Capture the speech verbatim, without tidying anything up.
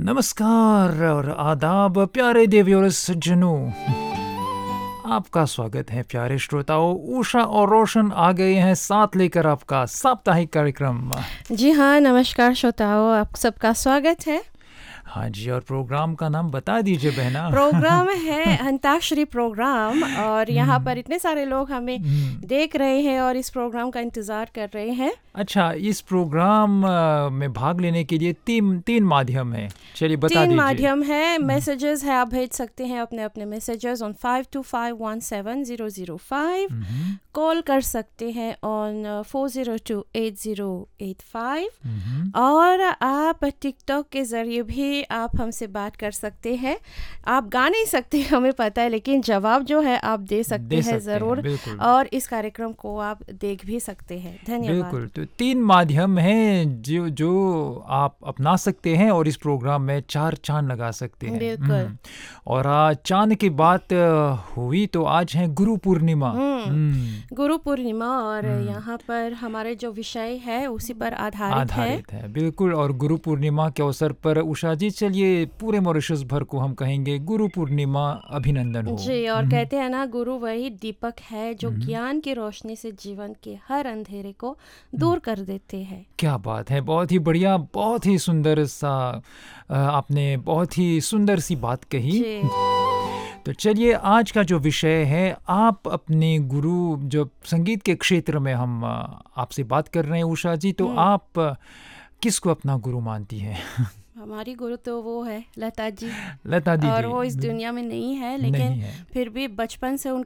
नमस्कार और आदाब प्यारे देवियों और सज्जनों, आपका स्वागत है प्यारे श्रोताओं। उषा और रोशन आ गए हैं साथ लेकर आपका साप्ताहिक कार्यक्रम। जी हाँ, नमस्कार श्रोताओं, आप सबका स्वागत है। हाँ जी, और प्रोग्राम का नाम बता दीजिए बहना। प्रोग्राम है अंताक्षरी प्रोग्राम, और यहाँ पर इतने सारे लोग हमें देख रहे हैं और इस प्रोग्राम का इंतज़ार कर रहे हैं। अच्छा, इस प्रोग्राम अ, में भाग लेने के लिए तीन तीन माध्यम है, चलिए बता तीन दीजिए। माध्यम है, मैसेजेस है, आप भेज सकते हैं अपने अपने messages on five to five one seven zero zero five, call कर सकते हैं on four zero two eight zero eight five, और आप टिकटॉक के ज़रिए भी आप हमसे बात कर सकते हैं। आप गा नहीं सकते हमें पता है, लेकिन जवाब जो है आप दे सकते दे हैं सकते हैं, ज़रूर, बिल्कुल। और इस कार्यक्रम को आप देख भी सकते हैं। धन्यवाद। बिल्कुल, तो तीन माध्यम हैं जो जो आप अपना सकते हैं और इस प्रोग्राम में चार चांद लगा सकते हैं। बिल्कुल। हम्म, और आज चांद की बात अ, हुई तो आज है गुरु पूर्णिमा। हम्म, हम्म, गुरु पूर्णिमा, और यहाँ पर हमारे जो विषय है उसी पर आधारित है। आधारित है, बिल्कुल। और गुरु पूर्णिमा के अवसर पर उषा जी, चलिए पूरे मॉरिशस भर को हम कहेंगे गुरु पूर्णिमा अभिनंदन हो। जी, और कहते हैं ना, गुरु वही दीपक है जो ज्ञान की रोशनी से जीवन के हर अंधेरे को दूर कर देते हैं। क्या बात है, बहुत ही बढ़िया, बहुत ही सुंदर सा अ, आपने बहुत ही सुंदर सी बात कही। जी। तो चलिए, आज का जो विषय है, आप अपने गुरु, जो संगीत के क्षेत्र में हम अ, आपसे बात कर रहे हैं उषा जी, तो आप अ, किसको अपना गुरु मानती हैं? हमारी गुरु तो वो है लता जी, लता दीदी। और वो इस दुनिया में नहीं है, लेकिन नहीं है। फिर भी बचपन से उनके